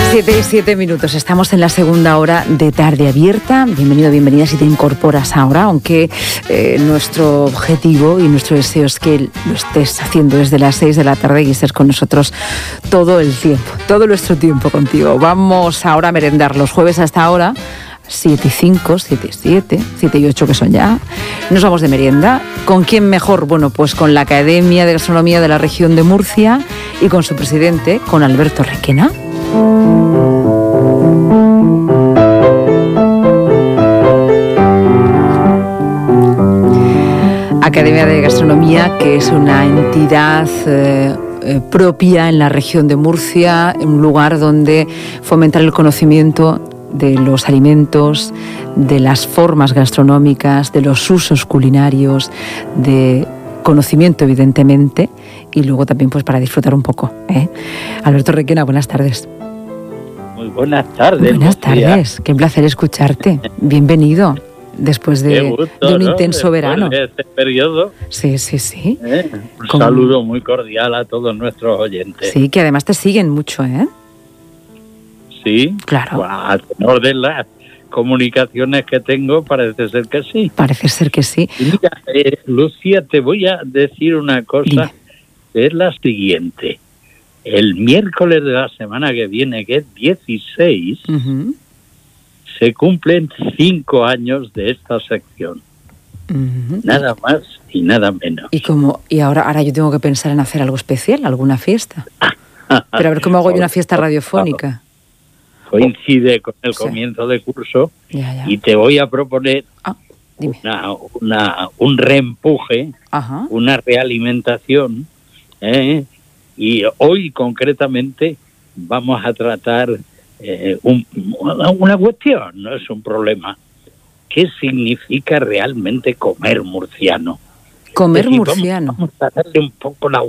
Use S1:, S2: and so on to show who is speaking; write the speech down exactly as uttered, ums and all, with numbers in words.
S1: Siete y siete minutos, estamos en la segunda hora de Tarde Abierta. Bienvenido, bienvenida si te incorporas ahora, aunque eh, nuestro objetivo y nuestro deseo es que lo estés haciendo desde las seis de la tarde y estés con nosotros todo el tiempo, todo nuestro tiempo contigo. Vamos ahora a merendar los jueves hasta ahora, siete y cinco, siete y siete, siete y ocho que son ya. Nos vamos de merienda. ¿Con quién mejor? Bueno, pues con la Academia de Gastronomía de la Región de Murcia y con su presidente, con Alberto Requena. Academia de Gastronomía, que es una entidad eh, eh, propia en la región de Murcia, un lugar donde fomentar el conocimiento de los alimentos, de las formas gastronómicas, de los usos culinarios, de conocimiento evidentemente, y luego también pues para disfrutar un poco, ¿eh? Alberto Requena, buenas tardes.
S2: Muy buenas tardes.
S1: Buenas tardes, qué placer escucharte. Bienvenido después de,
S2: gusto,
S1: de un
S2: ¿no?
S1: intenso
S2: Después
S1: verano.
S2: de este periodo.
S1: Sí, sí, sí.
S2: ¿Eh? Un
S1: Como...
S2: saludo muy cordial a todos nuestros oyentes.
S1: Sí, que además te siguen mucho, ¿eh?
S2: Sí,
S1: claro.
S2: A tenor de las comunicaciones que tengo, parece ser que sí.
S1: Parece ser que sí.
S2: Y mira, eh, Lucía, te voy a decir una cosa.
S1: Dime.
S2: Es la siguiente. El miércoles de la semana que viene, que es dieciséis, uh-huh. se cumplen cinco años de esta sección. Uh-huh. Nada más y nada menos.
S1: Y como y ahora, ahora yo tengo que pensar en hacer algo especial, alguna fiesta. Pero a ver cómo hago yo una fiesta radiofónica.
S2: Coincide con el sí. comienzo de curso
S1: ya, ya.
S2: y te voy a proponer
S1: ah,
S2: una, una, un reempuje,
S1: Ajá.
S2: una realimentación, ¿eh? Y hoy concretamente vamos a tratar eh, un, una cuestión, no es un problema. ¿Qué significa realmente comer murciano?
S1: Comer
S2: es decir,
S1: murciano.
S2: Vamos, vamos a darle un poco la